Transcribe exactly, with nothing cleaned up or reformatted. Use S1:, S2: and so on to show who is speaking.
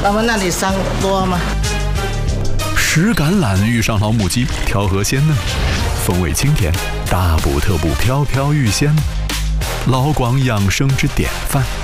S1: 咱们那里山多吗？
S2: 石橄榄遇上老母鸡，调和鲜嫩，风味清甜，大补特补，飘飘欲仙，老广养生之典范。